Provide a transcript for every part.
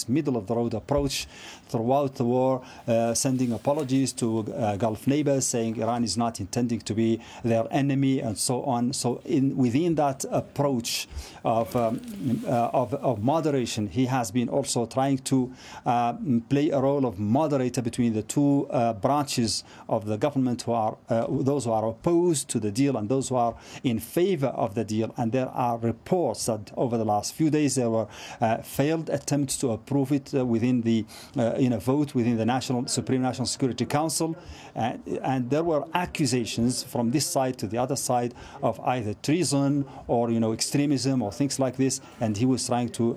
this middle-of-the-road approach throughout the war, sending apologies to Gulf neighbors, saying Iran is not intending to be their enemy, and so on. So within that approach of moderation, he has been also trying to play a role of moderator between the two branches of the government, who are those who are opposed to the deal and those who are in favor of the deal. And there are reports that over the last few days there were failed attempts to approve it within the in a vote within the Supreme National Security Council, and there were accusations from this side to the other side of either treason or extremism or things like this. And he was trying to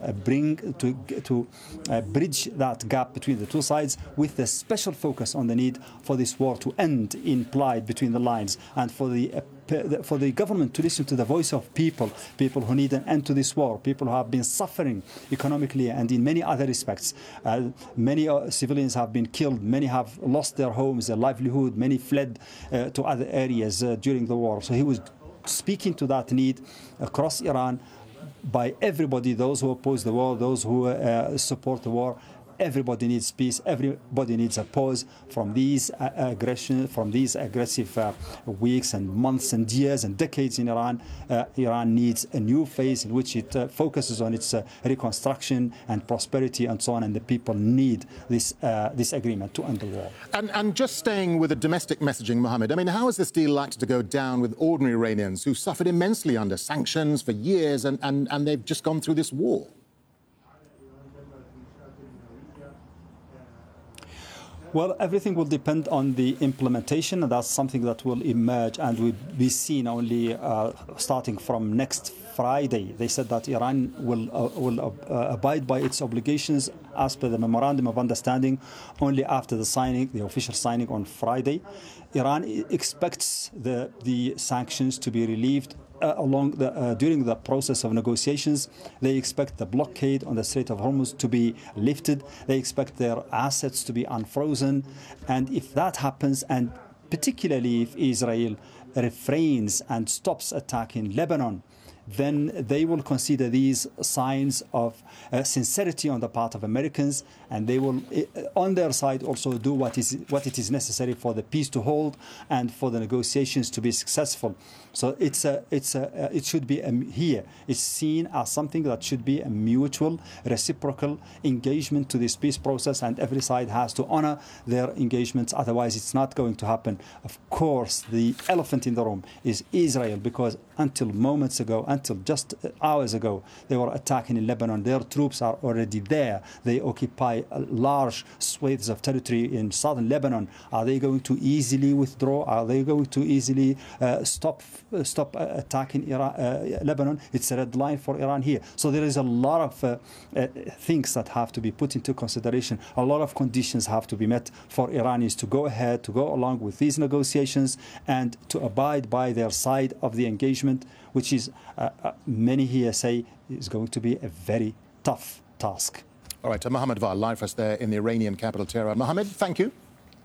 bridge that gap between the two sides, with a special focus on the need for this war to end, implied between the lines, and for the government to listen to the voice of people who need an end to this war, people who have been suffering economically and in many other respects. Many civilians have been killed, many have lost their homes, their livelihood, many fled to other areas during the war. So he was speaking to that need across Iran by everybody, those who oppose the war, those who support the war. Everybody needs peace. Everybody needs a pause from these aggression, from these aggressive weeks and months and years and decades in Iran. Iran needs a new phase in which it focuses on its reconstruction and prosperity and so on. And the people need this agreement to end the war. And just staying with the domestic messaging, Mohammed, I mean, how is this deal likely to go down with ordinary Iranians who suffered immensely under sanctions for years and they've just gone through this war? Well, everything will depend on the implementation, and that's something that will emerge and will be seen only starting from next Friday. They said that Iran will abide by its obligations as per the Memorandum of Understanding only after the official signing on Friday. Iran expects the sanctions to be relieved during the process of negotiations. They expect the blockade on the Strait of Hormuz to be lifted. They expect their assets to be unfrozen. And if that happens, and particularly if Israel refrains and stops attacking Lebanon, then they will consider these signs of sincerity on the part of Americans, and they will, on their side, also do what it is necessary for the peace to hold and for the negotiations to be successful. So it should be here. It's seen as something that should be a mutual, reciprocal engagement to this peace process, and every side has to honor their engagements. Otherwise, it's not going to happen. Of course, the elephant in the room is Israel, because until moments ago, until just hours ago, they were attacking in Lebanon. Their troops are already there. They occupy large swathes of territory in southern Lebanon. Are they going to easily withdraw? Are they going to easily stop attacking Lebanon? It's a red line for Iran here. So there is a lot of things that have to be put into consideration. A lot of conditions have to be met for Iranians to go ahead, to go along with these negotiations and to abide by their side of the engagement, which is, many here say, is going to be a very tough task. All right, Mohammed Val, live for us there in the Iranian capital, Tehran. Mohammed, thank you.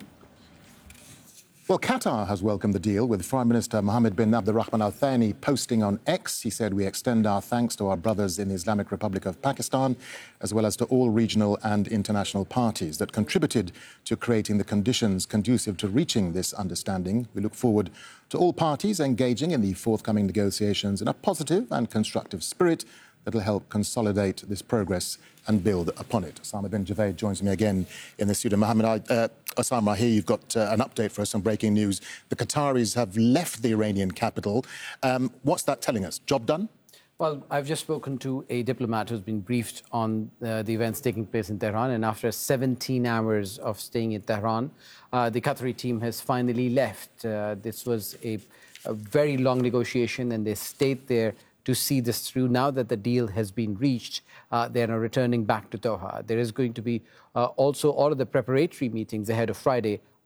Well, Qatar has welcomed the deal, with Prime Minister Mohammed bin Abdulrahman Al Thani posting on X. He said, "We extend our thanks to our brothers in the Islamic Republic of Pakistan, as well as to all regional and international parties that contributed to creating the conditions conducive to reaching this understanding. We look forward to all parties engaging in the forthcoming negotiations in a positive and constructive spirit that will help consolidate this progress and build upon it." Osama bin Javed joins me again in the studio. Mohammed, Osama, here you've got an update for us, some breaking news. The Qataris have left the Iranian capital. What's that telling us? Job done? Well, I've just spoken to a diplomat who's been briefed on the events taking place in Tehran, and after 17 hours of staying in Tehran, the Qatari team has finally left. This was a very long negotiation, and they stayed there to see this through. Now that the deal has been reached, they are now returning back to Doha. There is going to be also all of the preparatory meetings ahead of Friday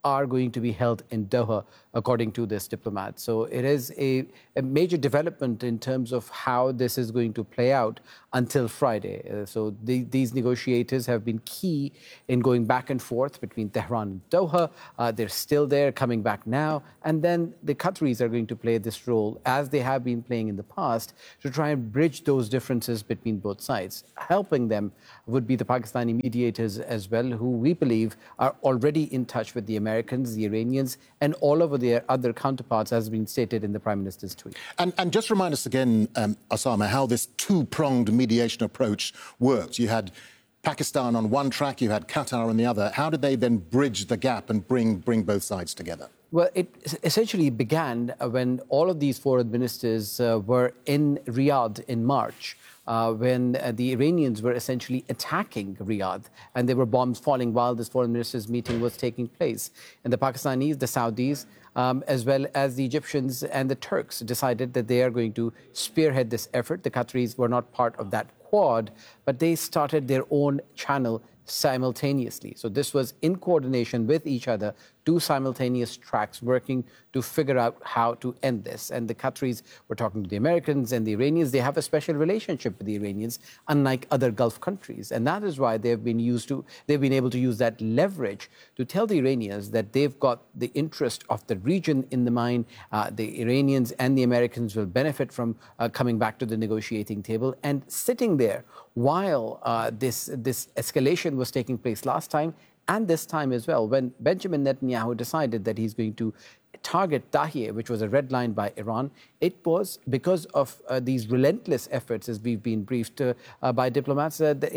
are going to be held in Doha, according to this diplomat. So it is a major development in terms of how this is going to play out until Friday. These negotiators have been key in going back and forth between Tehran and Doha. They're still there, coming back now. And then the Qataris are going to play this role, as they have been playing in the past, to try and bridge those differences between both sides. Helping them would be the Pakistani mediators as well, who we believe are already in touch with the Americans, the Iranians, and all of their other counterparts, as has been stated in the Prime Minister's tweet. And just remind us again, Osama, how this two-pronged mediation approach worked. You had Pakistan on one track, you had Qatar on the other. How did they then bridge the gap and bring both sides together? Well, it essentially began when all of these foreign ministers were in Riyadh in March, when the Iranians were essentially attacking Riyadh, and there were bombs falling while this foreign ministers' meeting was taking place. And the Pakistanis, the Saudis, as well as the Egyptians and the Turks decided that they are going to spearhead this effort. The Qataris were not part of that quad, but they started their own channel simultaneously. So this was in coordination with each other, two simultaneous tracks working to figure out how to end this. And the Qataris were talking to the Americans, and the Iranians, they have a special relationship with the Iranians, unlike other Gulf countries. And that is why they've been able to use that leverage to tell the Iranians that they've got the interest of the region in the mind. The Iranians and the Americans will benefit from coming back to the negotiating table and sitting there while this escalation was taking place last time and this time as well, when Benjamin Netanyahu decided that he's going to target Tahrir, which was a red line by Iran. It was because of these relentless efforts, as we've been briefed by diplomats,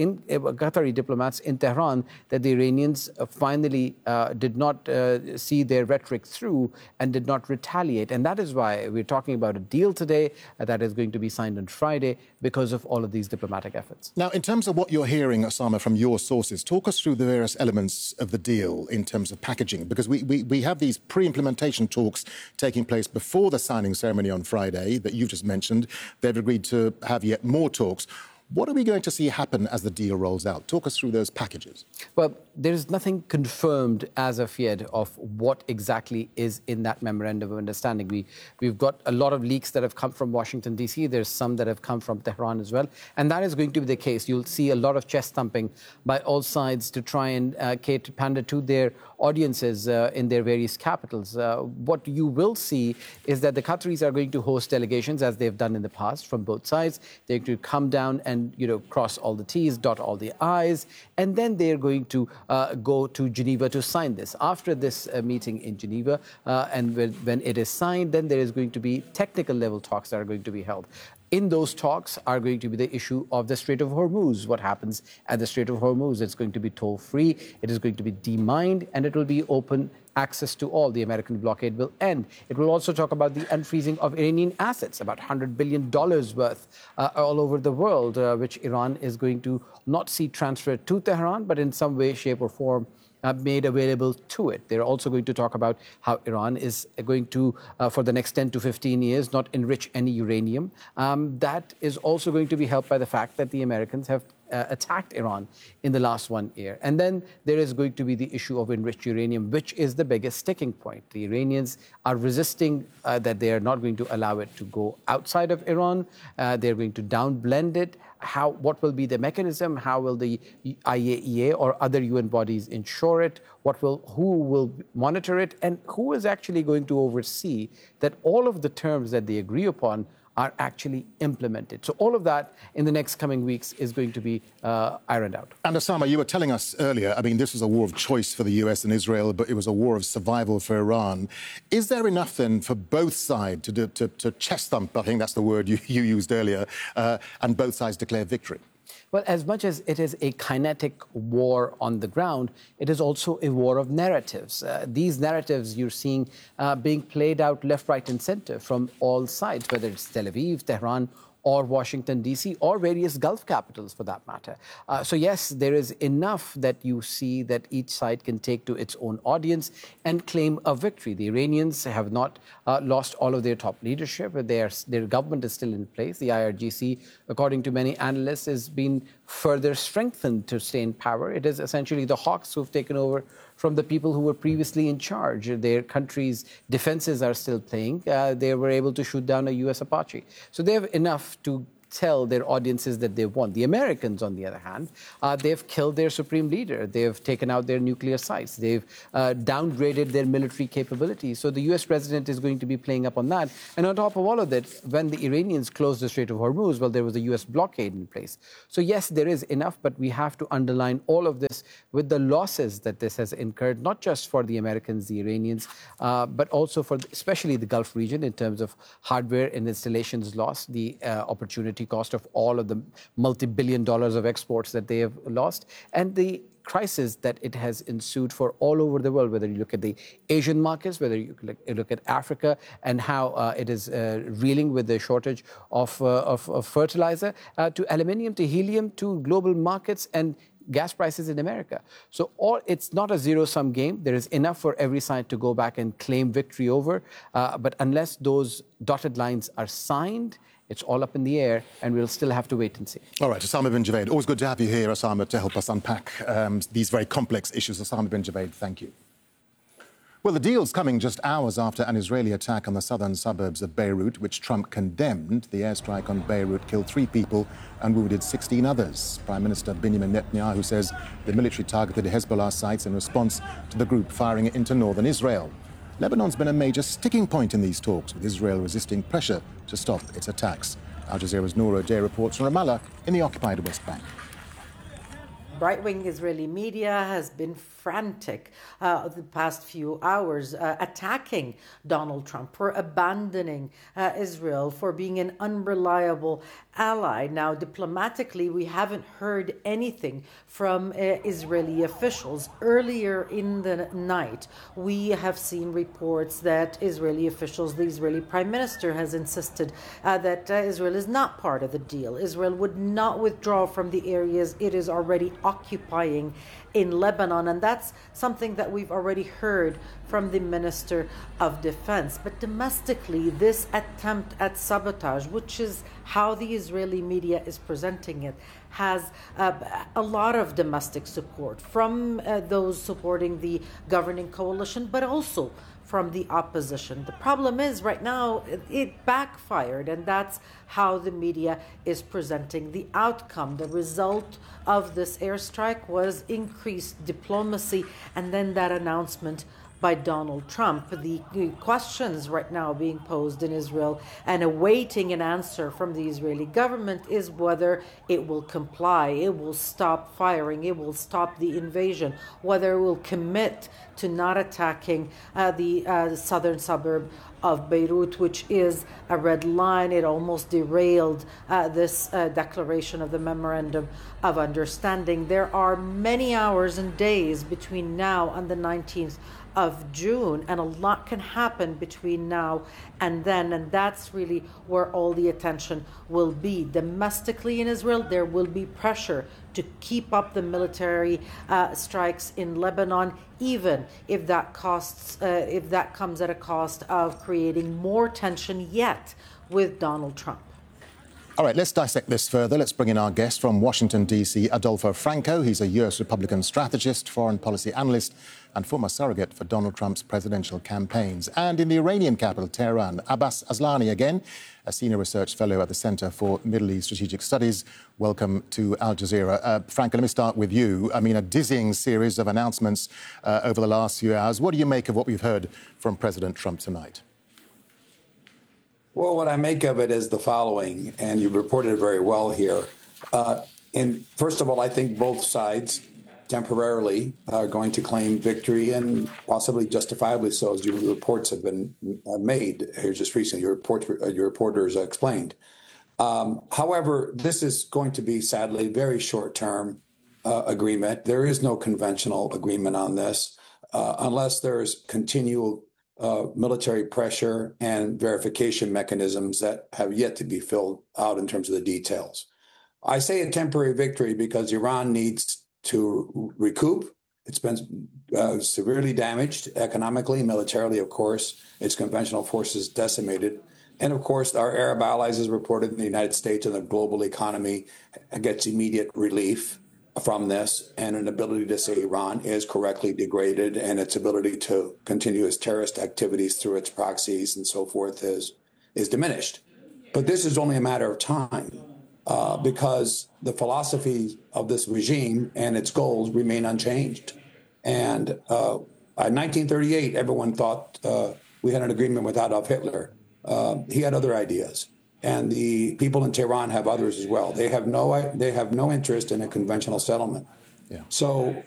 Qatari diplomats in Tehran, that the Iranians finally did not see their rhetoric through and did not retaliate. And that is why we're talking about a deal today that is going to be signed on Friday because of all of these diplomatic efforts. Now, in terms of what you're hearing, Osama, from your sources, talk us through the various elements of the deal in terms of packaging, because we have these pre-implementation talks taking place before the signing ceremony on Friday that you've just mentioned. They've agreed to have yet more talks. What are we going to see happen as the deal rolls out? Talk us through those packages. Well, there's nothing confirmed as of yet of what exactly is in that memorandum of understanding. We've got a lot of leaks that have come from Washington, D.C. There's some that have come from Tehran as well. And that is going to be the case. You'll see a lot of chest thumping by all sides to try and pander to their audiences in their various capitals. What you will see is that the Qataris are going to host delegations, as they've done in the past, from both sides. They're going to come down and cross all the T's, dot all the I's, and then they're going to go to Geneva to sign this. After this meeting in Geneva, and when it is signed, then there is going to be technical level talks that are going to be held. In those talks are going to be the issue of the Strait of Hormuz. What happens at the Strait of Hormuz? It's going to be toll-free, it is going to be demined, and it will be open access to all. The American blockade will end. It will also talk about the unfreezing of Iranian assets, about $100 billion worth all over the world, which Iran is going to not see transferred to Tehran, but in some way, shape or form made available to it. They're also going to talk about how Iran is going to, for the next 10 to 15 years, not enrich any uranium. That is also going to be helped by the fact that the Americans have attacked Iran in the last 1 year. And then there is going to be the issue of enriched uranium, which is the biggest sticking point. The Iranians are resisting that they are not going to allow it to go outside of Iran. They're going to downblend it. What will be the mechanism? How will the IAEA or other UN bodies ensure it? Who will monitor it? And who is actually going to oversee that all of the terms that they agree upon are actually implemented? So all of that in the next coming weeks is going to be ironed out. And Osama, you were telling us earlier, I mean, this was a war of choice for the US and Israel, but it was a war of survival for Iran. Is there enough then for both sides to chest thump, I think that's the word you used earlier, and both sides declare victory? Well, as much as it is a kinetic war on the ground, it is also a war of narratives. These narratives you're seeing being played out left, right, and center from all sides, whether it's Tel Aviv, Tehran, or Washington, D.C., or various Gulf capitals for that matter. So yes, there is enough that you see that each side can take to its own audience and claim a victory. The Iranians have not lost all of their top leadership. Their government is still in place. The IRGC, according to many analysts, has been further strengthened to stay in power. It is essentially the hawks who've taken over from the people who were previously in charge. Their country's defenses are still playing. They were able to shoot down a U.S. Apache. So they have enough to tell their audiences that they want. The Americans, on the other hand, they've killed their supreme leader. They've taken out their nuclear sites. They've downgraded their military capabilities. So the U.S. president is going to be playing up on that. And on top of all of that, when the Iranians closed the Strait of Hormuz, well, there was a U.S. blockade in place. So yes, there is enough, but we have to underline all of this with the losses that this has incurred, not just for the Americans, the Iranians, but also for especially the Gulf region in terms of hardware and installations lost, the opportunity cost of all of the multi-billion dollars of exports that they have lost, and the crisis that it has ensued for all over the world, whether you look at the Asian markets, whether you look at Africa and how it is reeling with the shortage of fertilizer, to aluminium, to helium, to global markets and gas prices in America. So it's not a zero-sum game. There is enough for every side to go back and claim victory over. But unless those dotted lines are signed, it's all up in the air, and we'll still have to wait and see. All right, Osama bin Javaid. Always good to have you here, Osama, to help us unpack these very complex issues. Osama bin Javaid, thank you. Well, the deal's coming just hours after an Israeli attack on the southern suburbs of Beirut, which Trump condemned. The airstrike on Beirut killed 3 people and wounded 16 others. Prime Minister Benjamin Netanyahu says the military targeted Hezbollah sites in response to the group firing into northern Israel. Lebanon's been a major sticking point in these talks, with Israel resisting pressure to stop its attacks. Al Jazeera's Noura Day reports from Ramallah in the occupied West Bank. Right-wing Israeli media has been frantic the past few hours, attacking Donald Trump for abandoning Israel, for being an unreliable ally. Now, diplomatically, we haven't heard anything from Israeli officials. Earlier in the night, we have seen reports that Israeli officials, the Israeli Prime Minister, has insisted that Israel is not part of the deal. Israel would not withdraw from the areas it is already occupying in Lebanon, and that's something that we've already heard from the Minister of Defense. But domestically, this attempt at sabotage, which is how the Israeli media is presenting it, has a lot of domestic support from those supporting the governing coalition, but also from the opposition. The problem is right now it backfired, and that's how the media is presenting the outcome. The result of this airstrike was increased diplomacy, and then that announcement by Donald Trump. The questions right now being posed in Israel and awaiting an answer from the Israeli government is whether it will comply, it will stop firing, it will stop the invasion, whether it will commit to not attacking the southern suburb of Beirut, which is a red line. It almost derailed this declaration of the Memorandum of Understanding. There are many hours and days between now and the 19th of June, and a lot can happen between now and then, and that's really where all the attention will be. Domestically in Israel, there will be pressure to keep up the military strikes in Lebanon, even if that comes at a cost of creating more tension yet with Donald Trump. All right, let's dissect this further. Let's bring in our guest from Washington, D.C., Adolfo Franco. He's a U.S. Republican strategist, foreign policy analyst, and former surrogate for Donald Trump's presidential campaigns. And in the Iranian capital, Tehran, Abbas Aslani again, a senior research fellow at the Center for Middle East Strategic Studies. Welcome to Al Jazeera. Franco, let me start with you. I mean, a dizzying series of announcements over the last few hours. What do you make of what we've heard from President Trump tonight? Well, what I make of it is the following, and you reported it very well here. First of all, I think both sides temporarily are going to claim victory, and possibly justifiably so, as your reports have been made here just recently. Your reporters explained. However, this is going to be, sadly, very short-term agreement. There is no conventional agreement on this unless there's continual military pressure and verification mechanisms that have yet to be filled out in terms of the details. I say a temporary victory because Iran needs to recoup. It's been severely damaged economically, militarily, of course. Its conventional forces decimated. And of course, our Arab allies, as reported in the United States, and the global economy gets immediate relief. from this, and an ability to say Iran is correctly degraded, and its ability to continue its terrorist activities through its proxies and so forth is diminished. But this is only a matter of time because the philosophy of this regime and its goals remain unchanged. And in 1938, everyone thought we had an agreement with Adolf Hitler. He had other ideas. And the people in Tehran have others as well. They have no interest in a conventional settlement. Yeah. So